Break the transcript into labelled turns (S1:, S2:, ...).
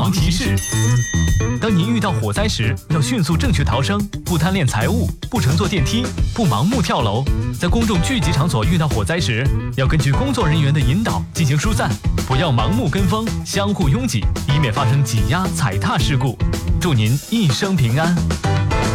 S1: 防提示：当您遇到火灾时，要迅速正确逃生，不贪恋财物，不乘坐电梯，不盲目跳楼。在公众聚集场所遇到火灾时，要根据工作人员的引导进行疏散，不要盲目跟风，相互拥挤，以免发生挤压踩踏事故。祝您一生平安。